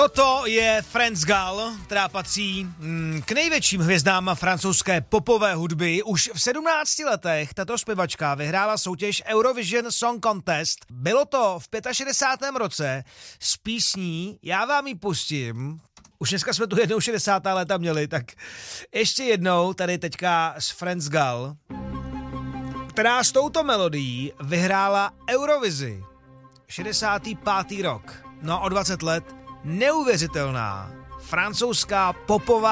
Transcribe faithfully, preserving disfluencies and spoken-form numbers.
Toto je France Gall, která patří mm, k největším hvězdám francouzské popové hudby. Už v sedmnácti letech tato zpěvačka vyhrála soutěž Eurovision Song Contest. Bylo to v šedesátém pátém roce s písní, já vám ji pustím. Už dneska jsme tu jednou šedesátá léta měli, tak ještě jednou tady teďka s France Gall, která s touto melodií vyhrála Eurovizi. šedesátý pátý rok. No o dvacet let neuvěřitelná francouzská popová